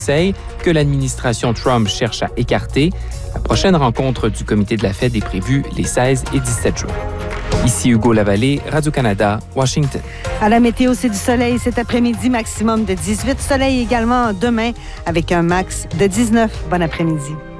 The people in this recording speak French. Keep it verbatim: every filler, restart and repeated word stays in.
Conseil que l'administration Trump cherche à écarter. La prochaine rencontre du comité de la Fed est prévue les seize et dix-sept juin. Ici Hugo Lavallée, Radio-Canada, Washington. À la météo, c'est du soleil cet après-midi, maximum de dix-huit. Soleil également demain avec un max de dix-neuf. Bon après-midi.